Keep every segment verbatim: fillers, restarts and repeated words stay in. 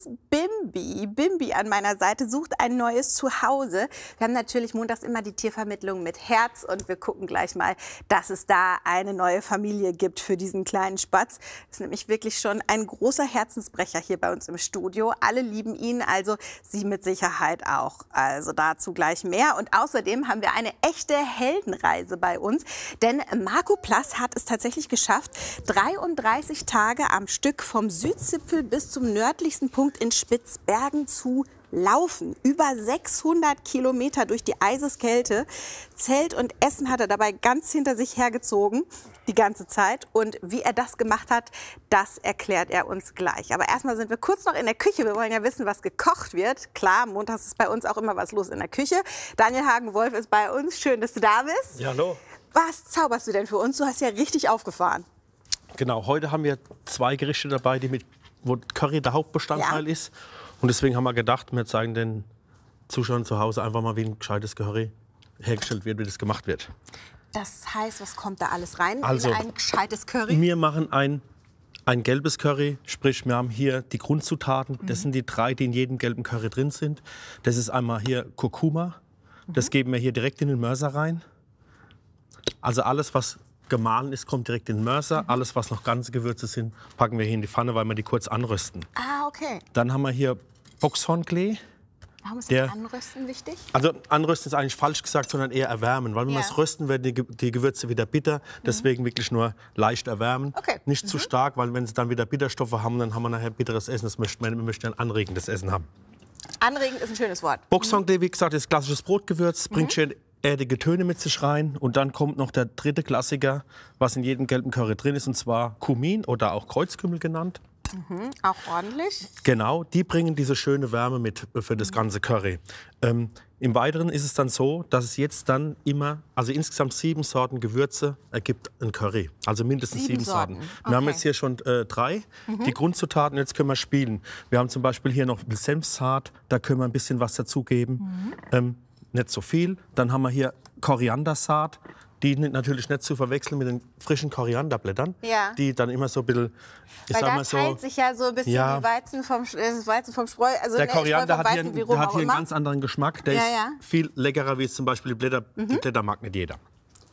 Bimbi. Bimbi an meiner Seite sucht ein neues Zuhause. Wir haben natürlich montags immer die Tiervermittlung mit Herz und wir gucken gleich mal, dass es da eine neue Familie gibt für diesen kleinen Spatz. Das ist nämlich wirklich schon ein großer Herzensbrecher hier bei uns im Studio. Alle lieben ihn, also Sie mit Sicherheit auch. Also dazu gleich mehr. Und außerdem haben wir eine echte Heldenreise bei uns, denn Marco Plass hat es tatsächlich geschafft, dreiunddreißig Tage am Stück vom Südzipfel bis zum nördlichsten Punkt in Spitzbergen zu laufen. Über sechshundert Kilometer durch die Eiseskälte. Zelt und Essen hat er dabei ganz hinter sich hergezogen, die ganze Zeit. Und wie er das gemacht hat, das erklärt er uns gleich. Aber erstmal sind wir kurz noch in der Küche. Wir wollen ja wissen, was gekocht wird. Klar, montags ist bei uns auch immer was los in der Küche. Daniel Hagen-Wolf ist bei uns. Schön, dass du da bist. Ja, hallo. Was zauberst du denn für uns? Du hast ja richtig aufgefahren. Genau, heute haben wir zwei Gerichte dabei, die mit, wo Curry der Hauptbestandteil ja. ist. Und deswegen haben wir gedacht, wir zeigen den Zuschauern zu Hause einfach mal, wie ein gescheites Curry hergestellt wird, wie das gemacht wird. Das heißt, was kommt da alles rein also, in ein gescheites Curry? Wir machen ein, ein gelbes Curry, sprich wir haben hier die Grundzutaten. Mhm. Das sind die drei, die in jedem gelben Curry drin sind. Das ist einmal hier Kurkuma, mhm. das geben wir hier direkt in den Mörser rein. Also alles, was gemahlen ist, kommt direkt in den Mörser. Mhm. Alles, was noch ganze Gewürze sind, packen wir hier in die Pfanne, weil wir die kurz anrösten. Ah, okay. Dann haben wir hier Boxhornklee. Warum ist das Anrösten wichtig? Also Anrösten ist eigentlich falsch gesagt, sondern eher erwärmen. Weil wenn ja. wir es rösten, werden die, die Gewürze wieder bitter. Deswegen mhm. wirklich nur leicht erwärmen. Okay. Nicht mhm. zu stark, weil wenn sie dann wieder Bitterstoffe haben, dann haben wir nachher bitteres Essen. Das möchten wir, wir möchten ein anregendes Essen haben. Anregend ist ein schönes Wort. Boxhornklee, wie gesagt, ist klassisches Brotgewürz, mhm. bringt schön erdige Töne mit sich rein. Und dann kommt noch der dritte Klassiker, was in jedem gelben Curry drin ist, und zwar Kumin oder auch Kreuzkümmel genannt. Mhm, auch ordentlich. Genau, die bringen diese schöne Wärme mit für das ganze Curry. Ähm, Im Weiteren ist es dann so, dass es jetzt dann immer, also insgesamt sieben Sorten Gewürze ergibt ein Curry. Also mindestens sieben, sieben Sorten. Sorten. Wir okay. haben jetzt hier schon äh, drei, mhm. die Grundzutaten, jetzt können wir spielen. Wir haben zum Beispiel hier noch Senfsaat, da können wir ein bisschen was dazugeben. Mhm. Ähm, nicht so viel. Dann haben wir hier Koriandersaat. Die natürlich nicht zu verwechseln mit den frischen Korianderblättern, ja. die dann immer so ein bisschen, ich Weil sag da mal so, teilt sich ja so ein bisschen ja, die Weizen vom, das Weizen vom Spreu. Also der ne, Koriander vom hat hier, Weizen, der hat hier einen ganz anderen Geschmack. Der ja, ist ja. viel leckerer, wie es zum Beispiel die Blätter, mhm. die Blätter mag nicht jeder.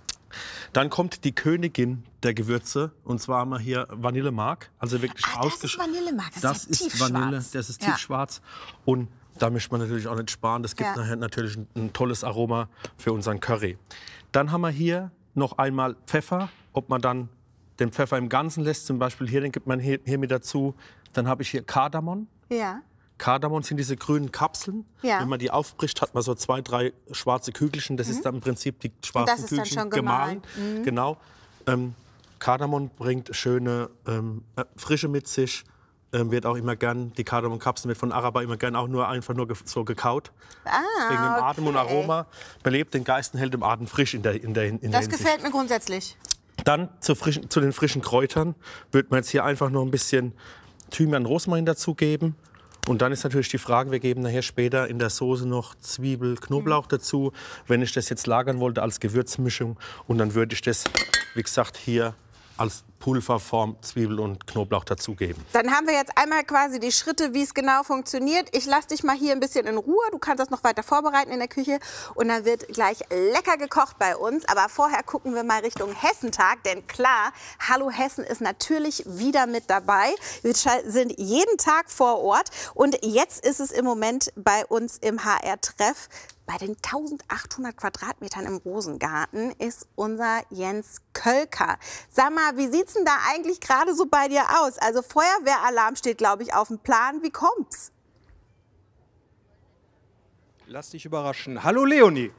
Dann kommt die Königin der Gewürze, und zwar haben wir hier Vanillemark, also wirklich ah, das ist Vanillemark, das, das ist, ja ist Vanille, das ist tiefschwarz. Ja. Und da möchte man natürlich auch nicht sparen. Das gibt ja. nachher natürlich ein, ein tolles Aroma für unseren Curry. Dann haben wir hier noch einmal Pfeffer. Ob man dann den Pfeffer im Ganzen lässt, zum Beispiel hier, den gibt man hier, hier mit dazu. Dann habe ich hier Kardamom. Ja. Kardamom sind diese grünen Kapseln. Ja. Wenn man die aufbricht, hat man so zwei, drei schwarze Kügelchen. Das mhm. ist dann im Prinzip die schwarzen das ist Kügelchen dann schon gemahlen. gemahlen. Mhm. Genau. Ähm, Kardamom bringt schöne ähm, Frische mit sich. Ähm, wird auch immer gern, die Kardamomkapseln wird von Araber immer gern auch nur einfach nur ge so gekaut. Ah, wegen dem Atem okay. und Aroma. Belebt den Geist und hält den Atem frisch in der in der in Das der gefällt mir grundsätzlich. Dann zu, frischen, zu den frischen Kräutern wird man jetzt hier einfach noch ein bisschen Thymian, Rosmarin dazugeben. Und dann ist natürlich die Frage, wir geben nachher später in der Soße noch Zwiebel, Knoblauch mhm. dazu. Wenn ich das jetzt lagern wollte als Gewürzmischung, und dann würde ich das, wie gesagt, hier als Pulverform Zwiebel und Knoblauch dazugeben. Dann haben wir jetzt einmal quasi die Schritte, wie es genau funktioniert. Ich lasse dich mal hier ein bisschen in Ruhe. Du kannst das noch weiter vorbereiten in der Küche. Und dann wird gleich lecker gekocht bei uns. Aber vorher gucken wir mal Richtung Hessentag. Denn klar, Hallo Hessen ist natürlich wieder mit dabei. Wir sind jeden Tag vor Ort. Und jetzt ist es im Moment bei uns im H R-Treff. Bei den eintausendachthundert Quadratmetern im Rosengarten ist unser Jens Kölker. Sag mal, wie sieht's denn da eigentlich gerade so bei dir aus? Also Feuerwehralarm steht, glaube ich, auf dem Plan. Wie kommt's? Lass dich überraschen. Hallo Leonie.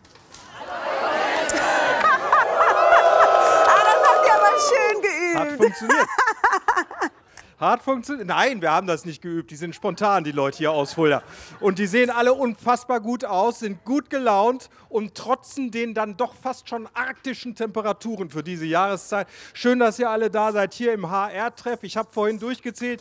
ah, das habt ihr aber schön geübt. Hat funktioniert. Hart funktioniert? Nein, wir haben das nicht geübt. Die sind spontan, die Leute hier aus Fulda. Und die sehen alle unfassbar gut aus, sind gut gelaunt und trotzen den dann doch fast schon arktischen Temperaturen für diese Jahreszeit. Schön, dass ihr alle da seid hier im H R-Treff. Ich habe vorhin durchgezählt.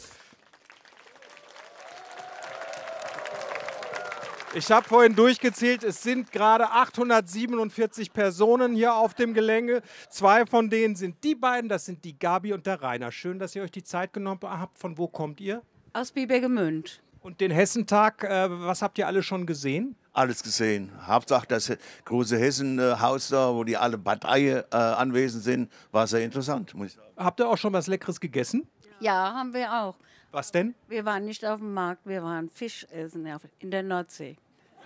Ich habe vorhin durchgezählt, es sind gerade achthundertsiebenundvierzig Personen hier auf dem Gelände. Zwei von denen sind die beiden, das sind die Gabi und der Rainer. Schön, dass ihr euch die Zeit genommen habt. Von wo kommt ihr? Aus Biebergemünd. Und den Hessentag, äh, was habt ihr alle schon gesehen? Alles gesehen. Hauptsache das große Hessenhaus da, wo die alle Parteien äh, anwesend sind, war sehr interessant, muss ich sagen. Habt ihr auch schon was Leckeres gegessen? Ja, haben wir auch. Was denn? Wir waren nicht auf dem Markt, wir waren Fisch essen in der Nordsee.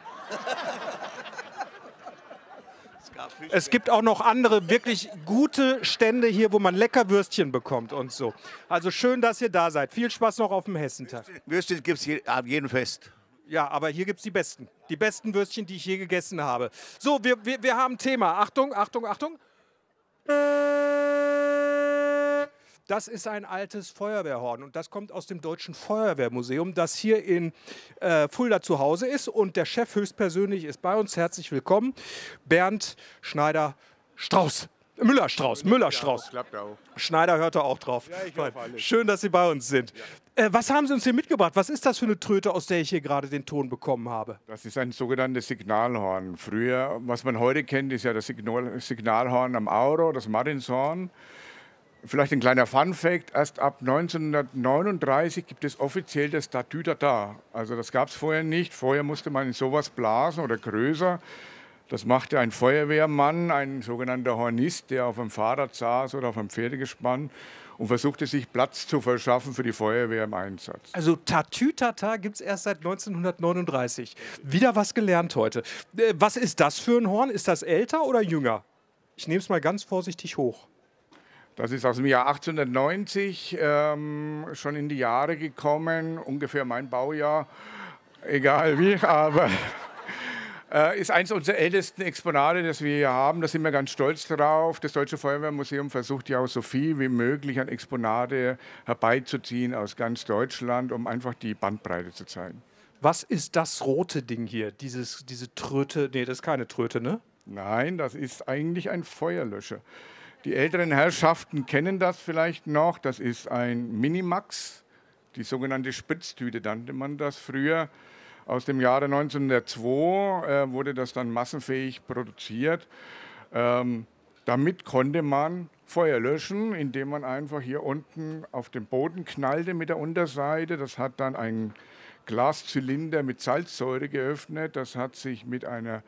Es gibt auch noch andere wirklich gute Stände hier, wo man lecker Würstchen bekommt und so. Also schön, dass ihr da seid. Viel Spaß noch auf dem Hessentag. Würstchen gibt es je, ab jedem Fest. Ja, aber hier gibt es die besten. Die besten Würstchen, die ich je gegessen habe. So, wir, wir, wir haben ein Thema. Achtung, Achtung, Achtung. Das ist ein altes Feuerwehrhorn und das kommt aus dem Deutschen Feuerwehrmuseum, das hier in äh, Fulda zu Hause ist. Und der Chef höchstpersönlich ist bei uns. Herzlich willkommen, Bernd Schneider-Strauß. Müller-Strauß, Müller-Strauß. Klappt auch. Schneider hört er auch drauf. Ja, ich glaub, alles. Schön, dass Sie bei uns sind. Äh, was haben Sie uns hier mitgebracht? Was ist das für eine Tröte, aus der ich hier gerade den Ton bekommen habe? Das ist ein sogenanntes Signalhorn. Früher, was man heute kennt, ist ja das Signal Signalhorn am Auro, das Martinshorn. Vielleicht ein kleiner Fun-Fact: Erst ab neunzehnhundertneununddreißig gibt es offiziell das Tatütata. Also das gab es vorher nicht. Vorher musste man in sowas blasen oder größer. Das machte ein Feuerwehrmann, ein sogenannter Hornist, der auf einem Fahrrad saß oder auf einem Pferdegespann und versuchte, sich Platz zu verschaffen für die Feuerwehr im Einsatz. Also Tatütata gibt es erst seit neunzehnhundertneununddreißig. Wieder was gelernt heute. Äh, was ist das für ein Horn? Ist das älter oder jünger? Ich nehme es mal ganz vorsichtig hoch. Das ist aus dem Jahr achtzehnhundertneunzig ähm, schon in die Jahre gekommen, ungefähr mein Baujahr, egal wie, aber äh, ist eines unserer ältesten Exponate, das wir hier haben. Da sind wir ganz stolz drauf. Das Deutsche Feuerwehrmuseum versucht ja auch so viel wie möglich an Exponate herbeizuziehen aus ganz Deutschland, um einfach die Bandbreite zu zeigen. Was ist das rote Ding hier? Dieses, diese Tröte? Nee, das ist keine Tröte, ne? Nein, das ist eigentlich ein Feuerlöscher. Die älteren Herrschaften kennen das vielleicht noch. Das ist ein Minimax, die sogenannte Spritztüte nannte man das früher. Aus dem Jahre neunzehnhundertzwei äh, wurde das dann massenfähig produziert. Ähm, damit konnte man Feuer löschen, indem man einfach hier unten auf den Boden knallte mit der Unterseite. Das hat dann einen Glaszylinder mit Salzsäure geöffnet. Das hat sich mit einer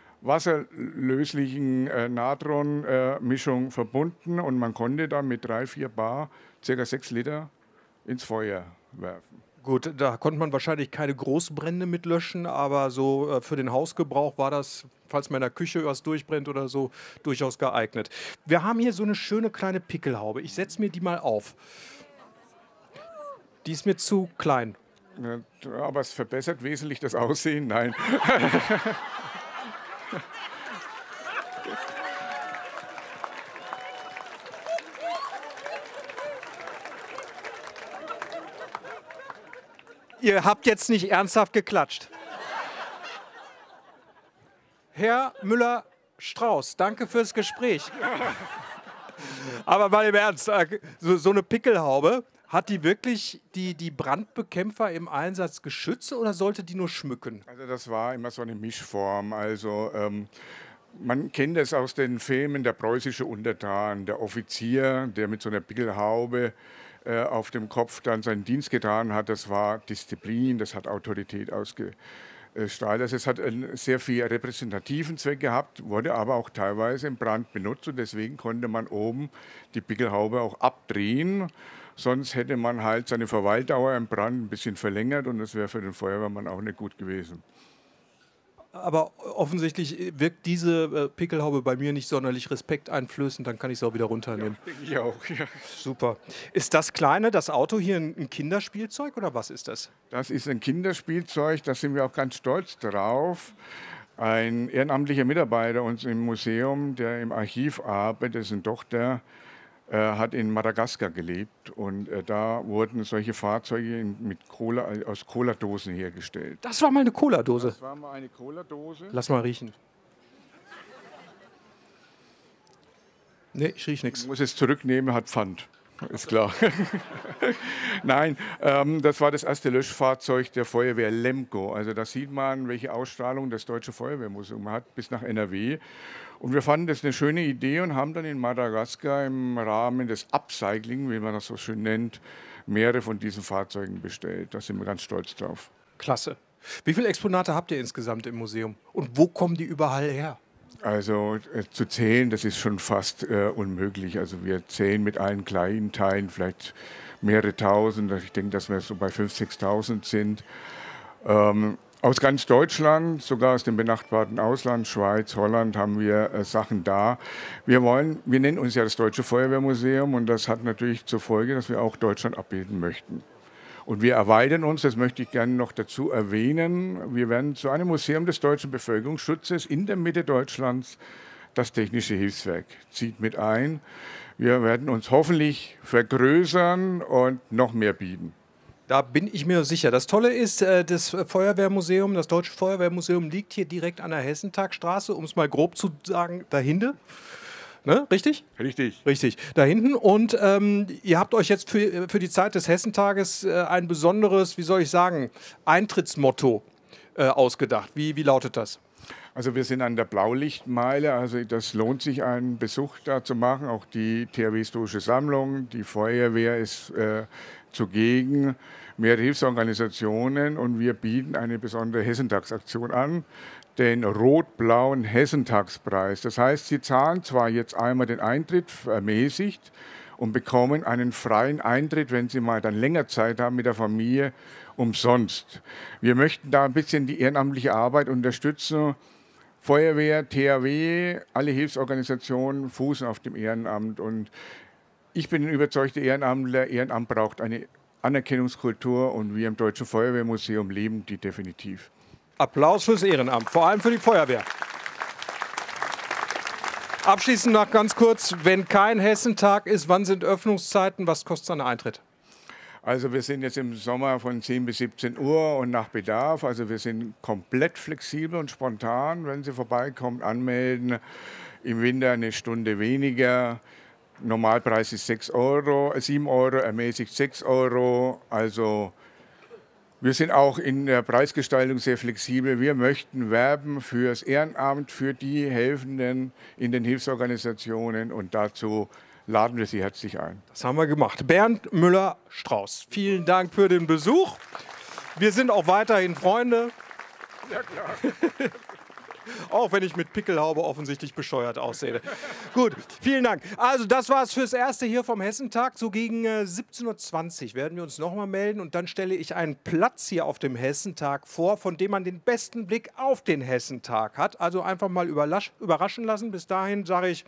wasserlöslichen äh, Natronmischung äh, verbunden und man konnte dann mit drei, vier Bar ca. sechs Liter ins Feuer werfen. Gut, da konnte man wahrscheinlich keine Großbrände mitlöschen, aber so äh, für den Hausgebrauch war das, falls man in der Küche was durchbrennt oder so, durchaus geeignet. Wir haben hier so eine schöne kleine Pickelhaube. Ich setze mir die mal auf. Die ist mir zu klein. Ja, aber es verbessert wesentlich das Aussehen. Nein. Ihr habt jetzt nicht ernsthaft geklatscht. Herr Müller-Strauß, danke fürs Gespräch. Aber mal im Ernst, so, so eine Pickelhaube, hat die wirklich die, die Brandbekämpfer im Einsatz geschützt oder sollte die nur schmücken? Also das war immer so eine Mischform. Also ähm, man kennt es aus den Filmen, der preußische Untertan, der Offizier, der mit so einer Pickelhaube äh, auf dem Kopf dann seinen Dienst getan hat. Das war Disziplin, das hat Autorität ausgestrahlt. Also es hat einen sehr viel repräsentativen Zweck gehabt, wurde aber auch teilweise im Brand benutzt und deswegen konnte man oben die Pickelhaube auch abdrehen. Sonst hätte man halt seine Verweildauer im Brand ein bisschen verlängert und das wäre für den Feuerwehrmann auch nicht gut gewesen. Aber offensichtlich wirkt diese Pickelhaube bei mir nicht sonderlich respekteinflößend, dann kann ich es auch wieder runternehmen. Ja, denke ich auch, ja. Super. Ist das kleine, das Auto hier ein Kinderspielzeug oder was ist das? Das ist ein Kinderspielzeug, da sind wir auch ganz stolz drauf. Ein ehrenamtlicher Mitarbeiter uns im Museum, der im Archiv arbeitet, dessen Tochter äh, hat in Madagaskar gelebt und äh, da wurden solche Fahrzeuge in, mit Cola, aus Cola-Dosen hergestellt. Das war mal eine Cola-Dose. Das war mal eine Cola-Dose. Lass mal riechen. Nee, ich riech nichts. Ich muss es zurücknehmen, hat Pfand. Ist klar. Nein, ähm, das war das erste Löschfahrzeug der Feuerwehr Lemgo. Also da sieht man, welche Ausstrahlung das Deutsche Feuerwehrmuseum hat, bis nach N R W. Und wir fanden das eine schöne Idee und haben dann in Madagaskar im Rahmen des Upcycling, wie man das so schön nennt, mehrere von diesen Fahrzeugen bestellt. Da sind wir ganz stolz drauf. Klasse. Wie viele Exponate habt ihr insgesamt im Museum? Und wo kommen die überall her? Also äh, zu zählen, das ist schon fast äh, unmöglich. Also wir zählen mit allen kleinen Teilen vielleicht mehrere Tausend. Ich denke, dass wir so bei fünftausend, sechstausend sind. Ähm, aus ganz Deutschland, sogar aus dem benachbarten Ausland, Schweiz, Holland, haben wir äh, Sachen da. Wir wollen, wir nennen uns ja das Deutsche Feuerwehrmuseum und das hat natürlich zur Folge, dass wir auch Deutschland abbilden möchten. Und wir erweitern uns, das möchte ich gerne noch dazu erwähnen, wir werden zu einem Museum des deutschen Bevölkerungsschutzes in der Mitte Deutschlands. Das Technische Hilfswerk zieht mit ein. Wir werden uns hoffentlich vergrößern und noch mehr bieten. Da bin ich mir sicher. Das Tolle ist, das Feuerwehrmuseum, das Deutsche Feuerwehrmuseum liegt hier direkt an der Hessentagstraße, um es mal grob zu sagen, dahinter. Ne? Richtig? Richtig. Richtig, da hinten. Und ähm, ihr habt euch jetzt für, für die Zeit des Hessentages äh, ein besonderes, wie soll ich sagen, Eintrittsmotto äh, ausgedacht. Wie, wie lautet das? Also wir sind an der Blaulichtmeile, also das lohnt sich, einen Besuch da zu machen. Auch die T H W Historische Sammlung, die Feuerwehr ist äh, zugegen, mehrere Hilfsorganisationen und wir bieten eine besondere Hessentagsaktion an, den rot-blauen Hessentagspreis. Das heißt, Sie zahlen zwar jetzt einmal den Eintritt ermäßigt und bekommen einen freien Eintritt, wenn Sie mal dann länger Zeit haben mit der Familie, umsonst. Wir möchten da ein bisschen die ehrenamtliche Arbeit unterstützen. Feuerwehr, T H W, alle Hilfsorganisationen fußen auf dem Ehrenamt und ich bin ein überzeugter Ehrenamtler. Ehrenamt braucht eine Anerkennungskultur und wir im Deutschen Feuerwehrmuseum leben die definitiv. Applaus fürs Ehrenamt, vor allem für die Feuerwehr. Abschließend noch ganz kurz, wenn kein Hessentag ist, wann sind Öffnungszeiten, was kostet ein Eintritt? Also wir sind jetzt im Sommer von zehn bis siebzehn Uhr und nach Bedarf. Also wir sind komplett flexibel und spontan, wenn Sie vorbeikommen, anmelden. Im Winter eine Stunde weniger. Normalpreis ist sechs Euro, sieben Euro, ermäßigt sechs Euro. Also wir sind auch in der Preisgestaltung sehr flexibel. Wir möchten werben fürs Ehrenamt, für die Helfenden in den Hilfsorganisationen und dazu laden wir Sie herzlich ein. Das haben wir gemacht. Bernd Müller-Strauß, vielen Dank für den Besuch. Wir sind auch weiterhin Freunde. Ja, klar. Auch wenn ich mit Pickelhaube offensichtlich bescheuert aussehe. Gut, vielen Dank. Also das war's fürs Erste hier vom Hessentag. So gegen äh, siebzehn Uhr zwanzig werden wir uns nochmal melden und dann stelle ich einen Platz hier auf dem Hessentag vor, von dem man den besten Blick auf den Hessentag hat. Also einfach mal überraschen lassen. Bis dahin sage ich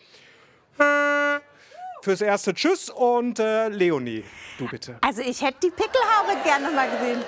fürs Erste Tschüss und äh, Leonie, du bitte. Also ich hätte die Pickelhaube gerne mal gesehen.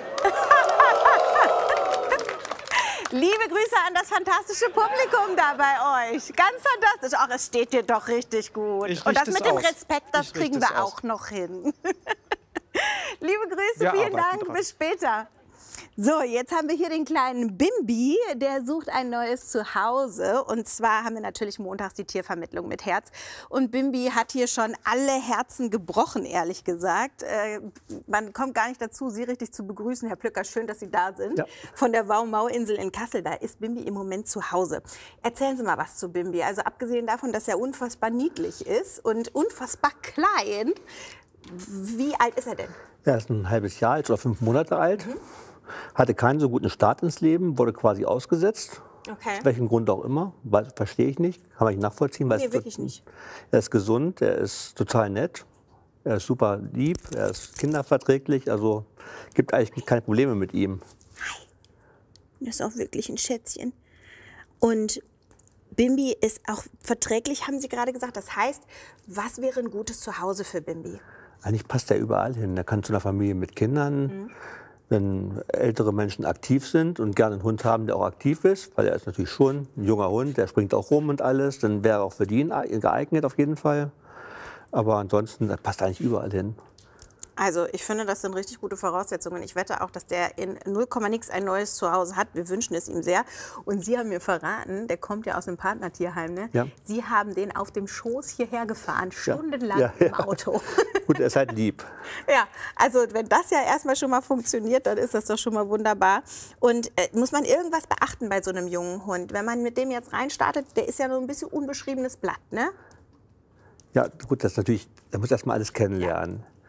Liebe Grüße an das fantastische Publikum da bei euch. Ganz fantastisch. Auch es steht dir doch richtig gut. Ich Und das richte mit es dem aus. Respekt, das Ich richte kriegen es wir aus. auch noch hin. Liebe Grüße, Wir vielen arbeiten Dank. dran. Bis später. So, jetzt haben wir hier den kleinen Bimbi, der sucht ein neues Zuhause. Und zwar haben wir natürlich montags die Tiervermittlung mit Herz. Und Bimbi hat hier schon alle Herzen gebrochen, ehrlich gesagt. Äh, man kommt gar nicht dazu, Sie richtig zu begrüßen. Herr Plücker, schön, dass Sie da sind. Ja. Von der Wau-Mau-Insel in Kassel, da ist Bimbi im Moment zu Hause. Erzählen Sie mal was zu Bimbi. Also abgesehen davon, dass er unfassbar niedlich ist und unfassbar klein. Wie alt ist er denn? Er ist ein halbes Jahr alt oder fünf Monate alt. Mhm. Hatte keinen so guten Start ins Leben, wurde quasi ausgesetzt. Okay. Aus welchem Grund auch immer, weiß, verstehe ich nicht, kann man nicht nachvollziehen. Weil Nee, es, wirklich nicht. Er ist gesund, er ist total nett, er ist super lieb, er ist kinderverträglich, also gibt eigentlich keine Probleme mit ihm. Das ist auch wirklich ein Schätzchen. Und Bimbi ist auch verträglich, haben Sie gerade gesagt. Das heißt, was wäre ein gutes Zuhause für Bimbi? Eigentlich passt er überall hin. Er kann zu einer Familie mit Kindern, mhm. wenn ältere Menschen aktiv sind und gerne einen Hund haben, der auch aktiv ist, weil er ist natürlich schon ein junger Hund, der springt auch rum und alles, dann wäre er auch für die geeignet auf jeden Fall. Aber ansonsten, das passt eigentlich überall hin. Also ich finde, das sind richtig gute Voraussetzungen. Ich wette auch, dass der in null Komma nix ein neues Zuhause hat. Wir wünschen es ihm sehr. Und Sie haben mir verraten, der kommt ja aus dem Partnertierheim, ne? Ja. Sie haben den auf dem Schoß hierher gefahren, stundenlang Ja, ja, im ja. Auto. Gut, er ist halt lieb. Ja, also wenn das ja erstmal schon mal funktioniert, dann ist das doch schon mal wunderbar. Und äh, muss man irgendwas beachten bei so einem jungen Hund? Wenn man mit dem jetzt reinstartet, der ist ja nur ein bisschen unbeschriebenes Blatt, ne? Ja, gut, das ist natürlich, er muss erst mal alles kennenlernen.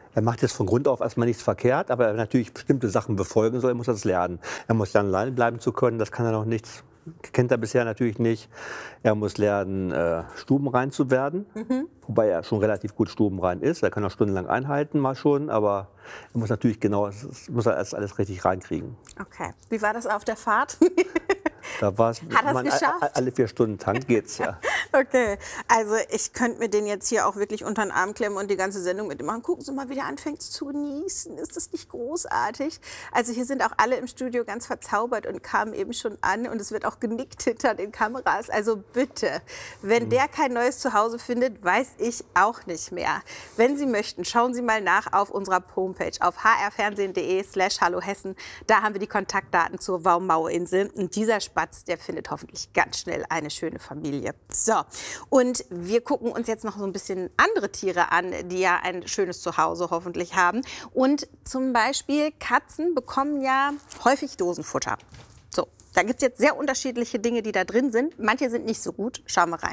Er macht jetzt von Grund auf erstmal nichts verkehrt, aber er natürlich bestimmte Sachen befolgen soll, er muss das lernen. Er muss lernen, allein bleiben zu können, das kann er noch nicht, kennt er bisher natürlich nicht. Er muss lernen, äh, stubenrein zu werden, mhm. wobei er schon relativ gut stubenrein ist. Er kann auch stundenlang einhalten, mal schon, aber er muss natürlich genau, das muss er erst alles richtig reinkriegen. Okay. Wie war das auf der Fahrt? Da war's, Hat er es geschafft? Alle vier Stunden Tank geht's, ja. Okay, also ich könnte mir den jetzt hier auch wirklich unter den Arm klemmen und die ganze Sendung mit ihm machen. Gucken Sie mal, wie der anfängt zu genießen. Ist das nicht großartig? Also hier sind auch alle im Studio ganz verzaubert und kamen eben schon an. Und es wird auch genickt hinter den Kameras. Also bitte, wenn der kein neues Zuhause findet, weiß ich auch nicht mehr. Wenn Sie möchten, schauen Sie mal nach auf unserer Homepage auf h r fernsehen punkt de slash hallo Hessen. Da haben wir die Kontaktdaten zur Wau-Mau-Insel. Und dieser Spatz, der findet hoffentlich ganz schnell eine schöne Familie. So, und wir gucken uns jetzt noch so ein bisschen andere Tiere an, die ja ein schönes Zuhause hoffentlich haben. Und zum Beispiel Katzen bekommen ja häufig Dosenfutter. So, da gibt es jetzt sehr unterschiedliche Dinge, die da drin sind. Manche sind nicht so gut. Schauen wir rein.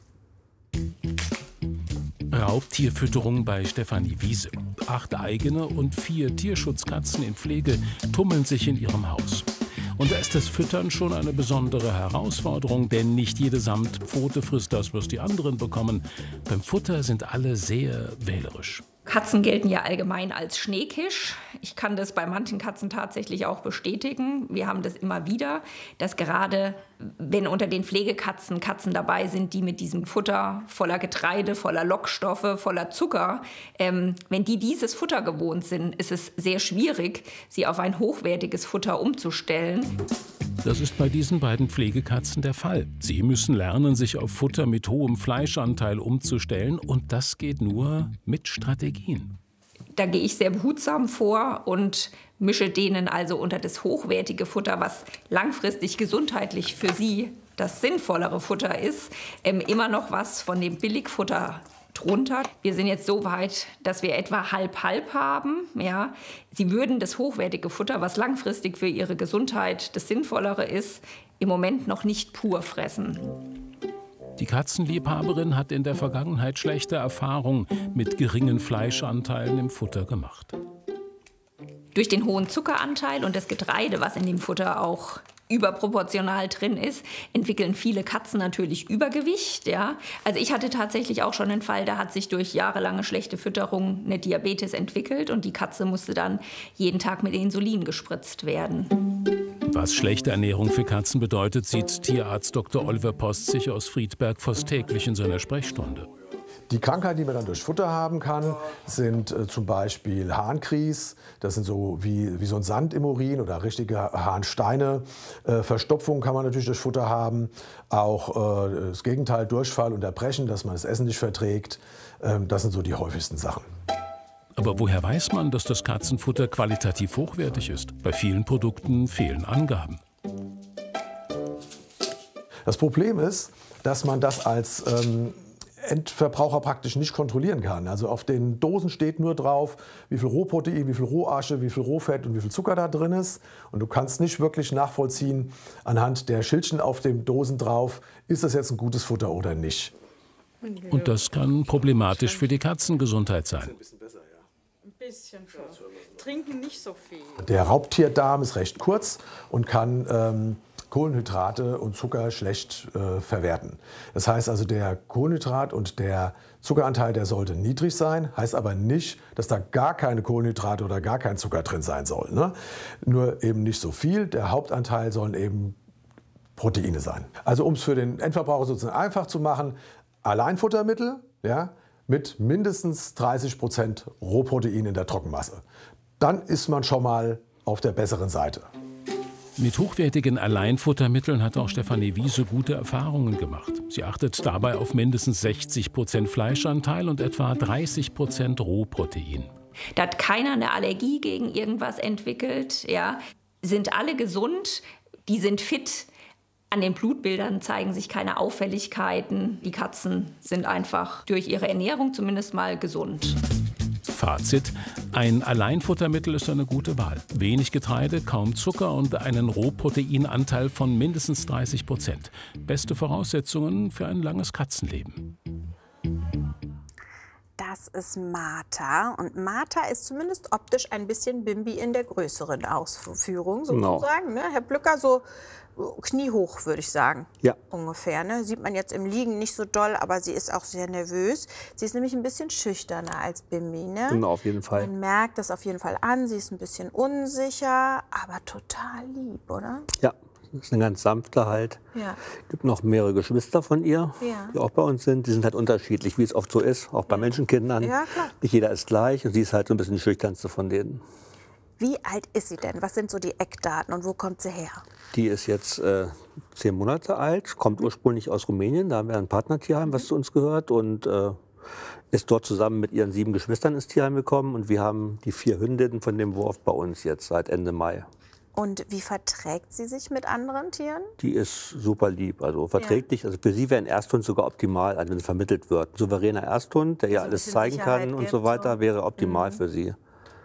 Raubtierfütterung bei Stefanie Wiese. Acht eigene und vier Tierschutzkatzen in Pflege tummeln sich in ihrem Haus. Und da ist das Füttern schon eine besondere Herausforderung, denn nicht jede Samtpfote frisst das, was die anderen bekommen. Beim Futter sind alle sehr wählerisch. Katzen gelten ja allgemein als Schneekisch. Ich kann das bei manchen Katzen tatsächlich auch bestätigen. Wir haben das immer wieder, dass gerade wenn unter den Pflegekatzen Katzen dabei sind, die mit diesem Futter voller Getreide, voller Lockstoffe, voller Zucker, ähm, wenn die dieses Futter gewohnt sind, ist es sehr schwierig, sie auf ein hochwertiges Futter umzustellen. Das ist bei diesen beiden Pflegekatzen der Fall. Sie müssen lernen, sich auf Futter mit hohem Fleischanteil umzustellen. Und das geht nur mit Strategien. Da gehe ich sehr behutsam vor und mische denen also unter das hochwertige Futter, was langfristig gesundheitlich für sie das sinnvollere Futter ist, ähm, immer noch was von dem Billigfutter drunter. Wir sind jetzt so weit, dass wir etwa halb-halb haben. Ja. Sie würden das hochwertige Futter, was langfristig für ihre Gesundheit das Sinnvollere ist, im Moment noch nicht pur fressen. Die Katzenliebhaberin hat in der Vergangenheit schlechte Erfahrungen mit geringen Fleischanteilen im Futter gemacht. Durch den hohen Zuckeranteil und das Getreide, was in dem Futter auch überproportional drin ist, entwickeln viele Katzen natürlich Übergewicht. Ja? Also ich hatte tatsächlich auch schon einen Fall, da hat sich durch jahrelange schlechte Fütterung eine Diabetes entwickelt und die Katze musste dann jeden Tag mit Insulin gespritzt werden. Was schlechte Ernährung für Katzen bedeutet, sieht Tierarzt Doktor Oliver Postzig aus Friedberg fast täglich in seiner Sprechstunde. Die Krankheiten, die man dann durch Futter haben kann, sind äh, zum Beispiel Harnkries. Das sind so wie, wie so ein Sand im Urin oder richtige Harnsteine. Äh, Verstopfung kann man natürlich durch Futter haben. Auch äh, das Gegenteil, Durchfall und Erbrechen, dass man das Essen nicht verträgt. Ähm, das sind so die häufigsten Sachen. Aber woher weiß man, dass das Katzenfutter qualitativ hochwertig ist? Bei vielen Produkten fehlen Angaben. Das Problem ist, dass man das als ähm, Endverbraucher praktisch nicht kontrollieren kann. Also auf den Dosen steht nur drauf, wie viel Rohprotein, wie viel Rohasche, wie viel Rohfett und wie viel Zucker da drin ist. Und du kannst nicht wirklich nachvollziehen anhand der Schildchen auf den Dosen drauf, ist das jetzt ein gutes Futter oder nicht. Und das kann problematisch für die Katzengesundheit sein. Ein bisschen. Trinken nicht so viel. Der Raubtierdarm ist recht kurz und kann ähm, Kohlenhydrate und Zucker schlecht äh, verwerten. Das heißt also, der Kohlenhydrat- und der Zuckeranteil, der sollte niedrig sein, heißt aber nicht, dass da gar keine Kohlenhydrate oder gar kein Zucker drin sein soll. Ne? Nur eben nicht so viel. Der Hauptanteil sollen eben Proteine sein. Also um es für den Endverbraucher sozusagen einfach zu machen, Alleinfuttermittel, ja, mit mindestens dreißig Prozent Rohprotein in der Trockenmasse. Dann ist man schon mal auf der besseren Seite. Mit hochwertigen Alleinfuttermitteln hat auch Stefanie Wiese gute Erfahrungen gemacht. Sie achtet dabei auf mindestens sechzig Prozent Fleischanteil und etwa dreißig Prozent Rohprotein. Da hat keiner eine Allergie gegen irgendwas entwickelt. Ja. Sind alle gesund, die sind fit. An den Blutbildern zeigen sich keine Auffälligkeiten. Die Katzen sind einfach durch ihre Ernährung zumindest mal gesund. Fazit: Ein Alleinfuttermittel ist eine gute Wahl. Wenig Getreide, kaum Zucker und einen Rohproteinanteil von mindestens dreißig Prozent. Beste Voraussetzungen für ein langes Katzenleben. Da das ist Martha. Und Martha ist zumindest optisch ein bisschen Bimbi in der größeren Ausführung, sozusagen. No. Ne? Herr Blücker, so kniehoch, würde ich sagen. Ja. Ungefähr. Ne? Sieht man jetzt im Liegen nicht so doll, aber sie ist auch sehr nervös. Sie ist nämlich ein bisschen schüchterner als Bimbi. Ne? Genau, auf jeden Fall. Man merkt das auf jeden Fall an. Sie ist ein bisschen unsicher, aber total lieb, oder? Ja. Das ist eine ganz sanfte halt. Ja. Es gibt noch mehrere Geschwister von ihr, ja. die auch bei uns sind. Die sind halt unterschiedlich, wie es oft so ist, auch bei Menschenkindern. Ja, klar. Nicht jeder ist gleich und sie ist halt so ein bisschen die schüchternste von denen. Wie alt ist sie denn? Was sind so die Eckdaten und wo kommt sie her? Die ist jetzt äh, zehn Monate alt, kommt ursprünglich aus Rumänien. Da haben wir ein Partnertierheim, was zu uns gehört. Und äh, ist dort zusammen mit ihren sieben Geschwistern ins Tierheim gekommen. Und wir haben die vier Hündinnen von dem Wurf bei uns jetzt seit Ende Mai. Und wie verträgt sie sich mit anderen Tieren? Die ist super lieb, also verträglich. Ja. Also für sie wäre ein Ersthund sogar optimal, also wenn sie vermittelt wird. Ein souveräner Ersthund, der ihr also alles zeigen Sicherheit kann und gibt, so weiter, so. wäre optimal mhm. für sie.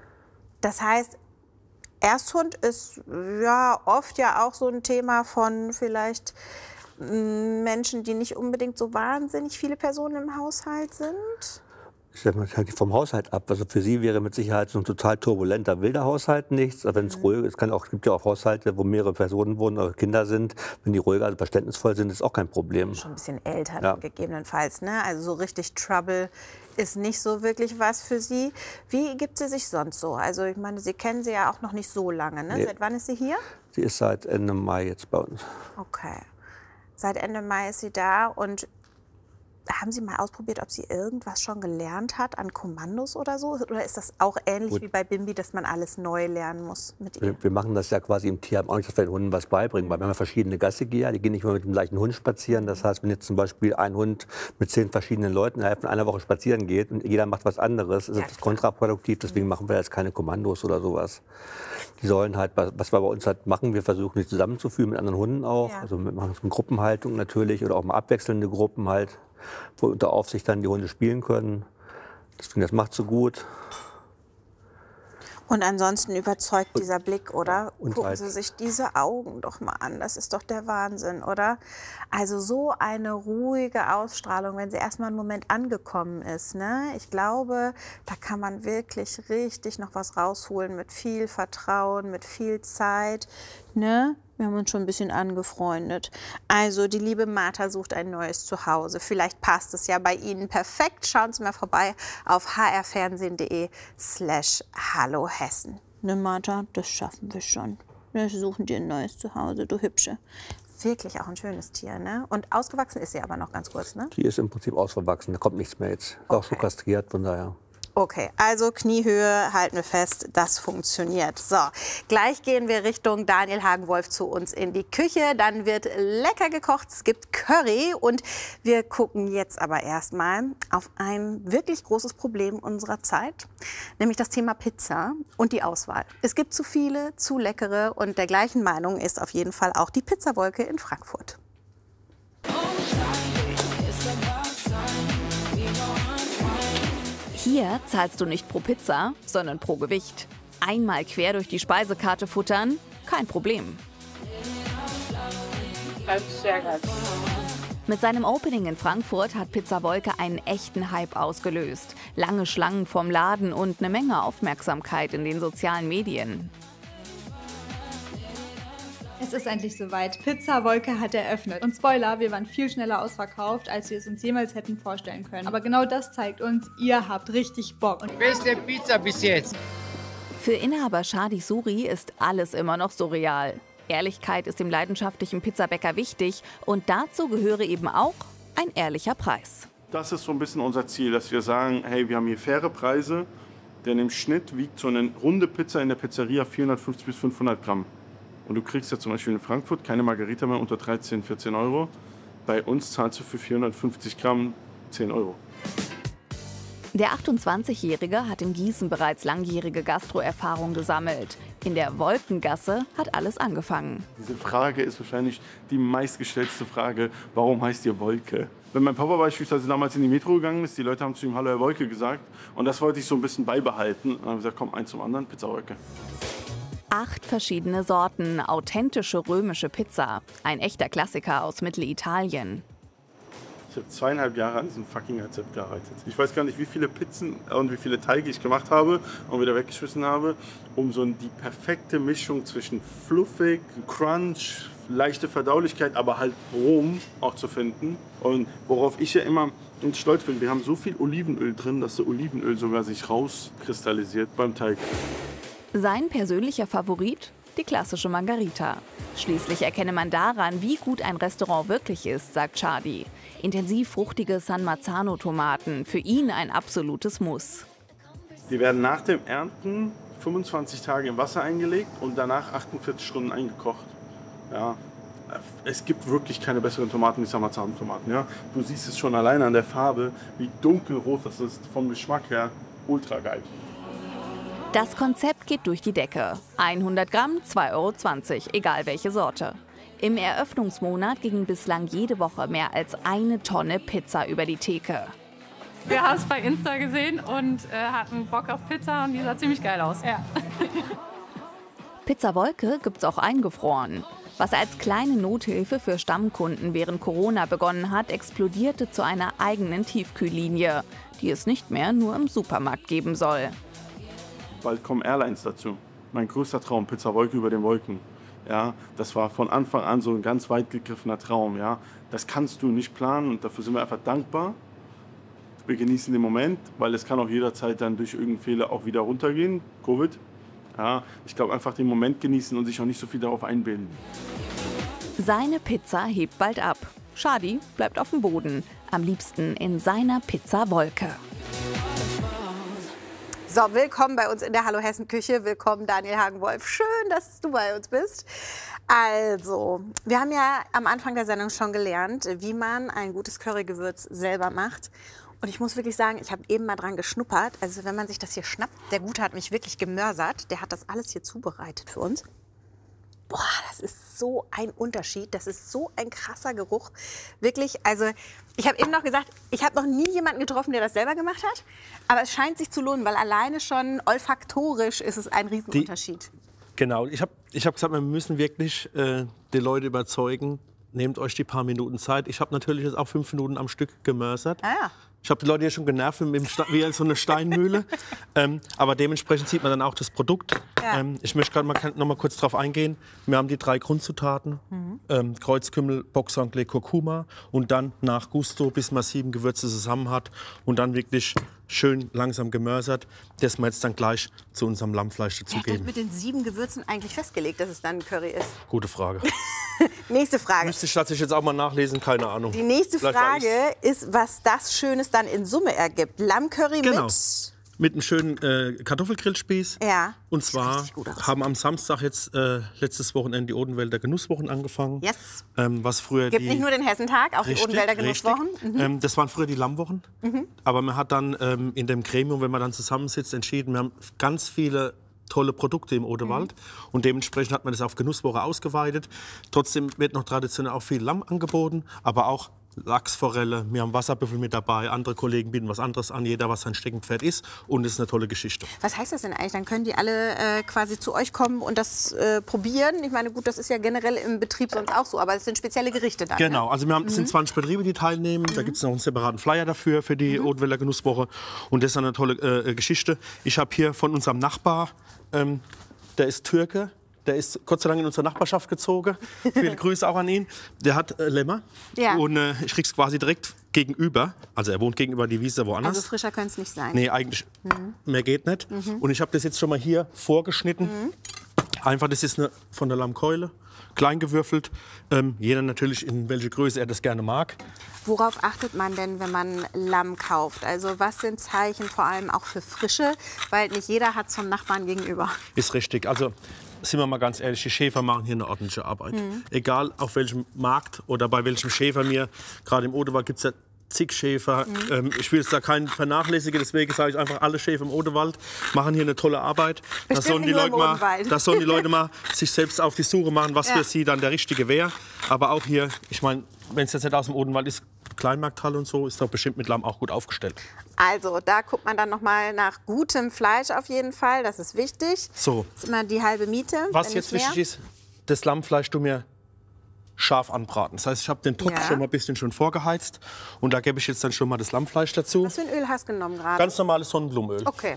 Das heißt, Ersthund ist ja oft ja auch so ein Thema von vielleicht Menschen, die nicht unbedingt so wahnsinnig viele Personen im Haushalt sind. Ich sag mal, vom Haushalt ab. Also für sie wäre mit Sicherheit so ein total turbulenter, wilder Haushalt nichts. Aber wenn es mhm. ruhig ist, kann auch, es gibt ja auch Haushalte, wo mehrere Personen wohnen oder Kinder sind. Wenn die ruhiger, also verständnisvoll sind, ist auch kein Problem. Schon ein bisschen älter ja. gegebenenfalls. Ne? Also so richtig Trouble ist nicht so wirklich was für sie. Wie gibt sie sich sonst so? Also ich meine, Sie kennen sie ja auch noch nicht so lange. Ne? Nee. Seit wann ist sie hier? Sie ist seit Ende Mai jetzt bei uns. Okay. Seit Ende Mai ist sie da und haben Sie mal ausprobiert, ob sie irgendwas schon gelernt hat an Kommandos oder so? Oder ist das auch ähnlich Gut. wie bei Bimbi, dass man alles neu lernen muss mit ihr? Wir, wir machen das ja quasi im Tierheim auch nicht, dass wir den Hunden was beibringen. Weil wir haben ja verschiedene Gassigeher, die gehen nicht mehr mit dem gleichen Hund spazieren. Das heißt, wenn jetzt zum Beispiel ein Hund mit zehn verschiedenen Leuten innerhalb von einer Woche spazieren geht und jeder macht was anderes, ist ja, das kontraproduktiv. Deswegen mhm. machen wir jetzt keine Kommandos oder sowas. Die sollen halt, was wir bei uns halt machen, wir versuchen die zusammenzuführen mit anderen Hunden auch. Ja. Also wir machen es mit Gruppenhaltung natürlich oder auch mal abwechselnde Gruppen halt, wo unter Aufsicht dann die Hunde spielen können. Deswegen, das macht so gut. Und ansonsten überzeugt dieser Blick, oder? Und Gucken halt. Sie sich diese Augen doch mal an. Das ist doch der Wahnsinn, oder? Also so eine ruhige Ausstrahlung, wenn sie erst mal einen Moment angekommen ist. Ne? Ich glaube, da kann man wirklich richtig noch was rausholen mit viel Vertrauen, mit viel Zeit. Ne? Wir haben uns schon ein bisschen angefreundet. Also die liebe Martha sucht ein neues Zuhause. Vielleicht passt es ja bei Ihnen perfekt. Schauen Sie mal vorbei auf h r fernsehen punkt de slash hallo Hessen. Ne Martha, das schaffen wir schon. Wir suchen dir ein neues Zuhause, du Hübsche. Wirklich auch ein schönes Tier, ne? Und ausgewachsen ist sie aber noch ganz kurz, ne? Die ist im Prinzip ausgewachsen, da kommt nichts mehr jetzt. Ist okay. Auch so kastriert, von daher. Okay, also Kniehöhe, halten wir fest, das funktioniert. So, gleich gehen wir Richtung Daniel Hagenwolf zu uns in die Küche. Dann wird lecker gekocht, es gibt Curry und wir gucken jetzt aber erstmal auf ein wirklich großes Problem unserer Zeit, nämlich das Thema Pizza und die Auswahl. Es gibt zu viele, zu leckere und der gleichen Meinung ist auf jeden Fall auch die Pizzawolke in Frankfurt. Hier zahlst du nicht pro Pizza, sondern pro Gewicht. Einmal quer durch die Speisekarte futtern, kein Problem. Das ist sehr geil. Mit seinem Opening in Frankfurt hat Pizzawolke einen echten Hype ausgelöst. Lange Schlangen vorm Laden und eine Menge Aufmerksamkeit in den sozialen Medien. Es ist endlich soweit. Pizzawolke hat eröffnet. Und Spoiler, wir waren viel schneller ausverkauft, als wir es uns jemals hätten vorstellen können. Aber genau das zeigt uns, ihr habt richtig Bock. Und beste Pizza bis jetzt. Für Inhaber Shadi Suri ist alles immer noch surreal. Ehrlichkeit ist dem leidenschaftlichen Pizzabäcker wichtig und dazu gehöre eben auch ein ehrlicher Preis. Das ist so ein bisschen unser Ziel, dass wir sagen, hey, wir haben hier faire Preise, denn im Schnitt wiegt so eine runde Pizza in der Pizzeria vierhundertfünfzig bis fünfhundert Gramm. Und du kriegst ja zum Beispiel in Frankfurt keine Margarita mehr unter dreizehn, vierzehn Euro. Bei uns zahlst du für vierhundertfünfzig Gramm zehn Euro. Der achtundzwanzigjährige hat in Gießen bereits langjährige Gastroerfahrung gesammelt. In der Wolkengasse hat alles angefangen. Diese Frage ist wahrscheinlich die meistgestellte Frage, warum heißt ihr Wolke? Wenn mein Papa beispielsweise damals in die Metro gegangen ist, die Leute haben zu ihm Hallo Herr Wolke gesagt. Und das wollte ich so ein bisschen beibehalten. Und dann habe ich gesagt, komm, eins zum anderen, Pizzawolke. Acht verschiedene Sorten, authentische römische Pizza. Ein echter Klassiker aus Mittelitalien. Ich habe zweieinhalb Jahre an diesem fucking Rezept gearbeitet. Ich weiß gar nicht, wie viele Pizzen und wie viele Teige ich gemacht habe und wieder weggeschmissen habe, um so die perfekte Mischung zwischen fluffig, Crunch, leichte Verdaulichkeit, aber halt Rom auch zu finden. Und worauf ich ja immer stolz bin, wir haben so viel Olivenöl drin, dass das Olivenöl sogar sich rauskristallisiert beim Teig. Sein persönlicher Favorit? Die klassische Margarita. Schließlich erkenne man daran, wie gut ein Restaurant wirklich ist, sagt Shadi. Intensiv fruchtige San Marzano-Tomaten, für ihn ein absolutes Muss. Die werden nach dem Ernten fünfundzwanzig Tage im Wasser eingelegt und danach achtundvierzig Stunden eingekocht. Ja, es gibt wirklich keine besseren Tomaten wie San Marzano-Tomaten. Ja? Du siehst es schon alleine an der Farbe, wie dunkelrot das ist, vom Geschmack her ultra geil. Das Konzept geht durch die Decke. hundert Gramm, zwei Euro zwanzig, egal welche Sorte. Im Eröffnungsmonat ging bislang jede Woche mehr als eine Tonne Pizza über die Theke. Wir haben es bei Insta gesehen und äh, hatten Bock auf Pizza und die sah ziemlich geil aus. Ja. Pizza Wolke gibt's auch eingefroren. Was als kleine Nothilfe für Stammkunden während Corona begonnen hat, explodierte zu einer eigenen Tiefkühllinie, die es nicht mehr nur im Supermarkt geben soll. Bald kommen Airlines dazu. Mein größter Traum, Pizza Wolke über den Wolken. Ja, das war von Anfang an so ein ganz weit gegriffener Traum. Ja. Das kannst du nicht planen und dafür sind wir einfach dankbar. Wir genießen den Moment, weil es kann auch jederzeit dann durch irgendeinen Fehler auch wieder runtergehen, Covid. Ja, ich glaube, einfach den Moment genießen und sich auch nicht so viel darauf einbilden. Seine Pizza hebt bald ab. Shadi bleibt auf dem Boden, am liebsten in seiner Pizza Wolke. So, willkommen bei uns in der Hallo Hessen Küche. Willkommen Daniel Hagen-Wolf. Schön, dass du bei uns bist. Also, wir haben ja am Anfang der Sendung schon gelernt, wie man ein gutes Currygewürz selber macht. Und ich muss wirklich sagen, ich habe eben mal dran geschnuppert. Also wenn man sich das hier schnappt, der Gute hat mich wirklich gemörsert. Der hat das alles hier zubereitet für uns. Boah, das ist so ein Unterschied. Das ist so ein krasser Geruch. Wirklich, also ich habe eben noch gesagt, ich habe noch nie jemanden getroffen, der das selber gemacht hat. Aber es scheint sich zu lohnen, weil alleine schon olfaktorisch ist es ein Riesenunterschied. Die, genau, ich habe ich hab gesagt, wir müssen wirklich äh, die Leute überzeugen. Nehmt euch die paar Minuten Zeit. Ich habe natürlich jetzt auch fünf Minuten am Stück gemörsert. Ah, ja. Ich habe die Leute ja schon genervt mit dem Sta wie so eine Steinmühle. ähm, aber dementsprechend sieht man dann auch das Produkt. Ja. Ähm, ich möchte gerade mal, noch mal kurz darauf eingehen. Wir haben die drei Grundzutaten. Mhm. Ähm, Kreuzkümmel, Boxanglais, Kurkuma. Und dann nach Gusto, bis man sieben Gewürze zusammen hat. Und dann wirklich schön langsam gemörsert, das wir jetzt dann gleich zu unserem Lammfleisch dazugeben. Wer hat mit den sieben Gewürzen eigentlich festgelegt, dass es dann ein Curry ist? Gute Frage. Nächste Frage. Müsste ich tatsächlich jetzt auch mal nachlesen, keine Ahnung. Die nächste Vielleicht Frage ist, was das Schönes dann in Summe ergibt. Lammcurry genau. mit... Mit einem schönen äh, Kartoffelgrillspieß. Ja. Und zwar haben am Samstag jetzt äh, letztes Wochenende die Odenwälder Genusswochen angefangen. Yes. Ähm, was früher Gibt die, nicht nur den Hessentag, auch richtig, die Odenwälder Genusswochen. Mhm. Ähm, das waren früher die Lammwochen. Mhm. Aber man hat dann ähm, in dem Gremium, wenn man dann zusammensitzt, entschieden, wir haben ganz viele tolle Produkte im Odewald. Mhm. Und dementsprechend hat man das auf Genusswoche ausgeweitet. Trotzdem wird noch traditionell auch viel Lamm angeboten, aber auch Lachsforelle, wir haben Wasserbüffel mit dabei, andere Kollegen bieten was anderes an, jeder was sein Steckenpferd ist und es ist eine tolle Geschichte. Was heißt das denn eigentlich? Dann können die alle äh, quasi zu euch kommen und das äh, probieren? Ich meine, gut, das ist ja generell im Betrieb sonst auch so, aber es sind spezielle Gerichte dann. Genau, ne? also wir haben, mhm. es sind zwanzig Betriebe, die teilnehmen, mhm. da gibt es noch einen separaten Flyer dafür, für die mhm. Odenwälder Genusswoche und das ist eine tolle äh, Geschichte. Ich habe hier von unserem Nachbar, ähm, der ist Türke, der ist Gott sei Dank in unsere Nachbarschaft gezogen. Viele Grüße auch an ihn. Der hat äh, Lämmer. Ja. Und äh, ich krieg's quasi direkt gegenüber. Also er wohnt gegenüber die Wiese woanders. Also frischer könnte es nicht sein. Nee, eigentlich mhm. mehr geht nicht. Mhm. Und ich habe das jetzt schon mal hier vorgeschnitten. Mhm. Einfach, das ist eine von der Lammkeule. Klein gewürfelt. Ähm, jeder natürlich, in welche Größe er das gerne mag. Worauf achtet man denn, wenn man Lamm kauft? Also was sind Zeichen vor allem auch für Frische? Weil nicht jeder hat zum Nachbarn gegenüber. Ist richtig. Also sind wir mal ganz ehrlich, die Schäfer machen hier eine ordentliche Arbeit. Mhm. Egal auf welchem Markt oder bei welchem Schäfer mir, gerade im Odewald gibt es ja zig Schäfer. Mhm. Ähm, ich will jetzt da keinen vernachlässigen, deswegen sage ich einfach, alle Schäfer im Odewald machen hier eine tolle Arbeit. Da sollen, die Leute mal, da sollen die Leute mal sich selbst auf die Suche machen, was ja. für sie dann der Richtige wäre. Aber auch hier, ich meine, wenn es jetzt nicht aus dem Odenwald ist, Kleinmarkthalle und so, ist doch bestimmt mit Lamm auch gut aufgestellt. Also, da guckt man dann noch mal nach gutem Fleisch auf jeden Fall, das ist wichtig. So. Das ist immer die halbe Miete. Was jetzt wichtig ist, das Lammfleisch du mir scharf anbraten. Das heißt, ich habe den Topf Ja. schon mal ein bisschen schon vorgeheizt und da gebe ich jetzt dann schon mal das Lammfleisch dazu. Was für ein Öl hast du genommen gerade? Ganz normales Sonnenblumenöl. Okay.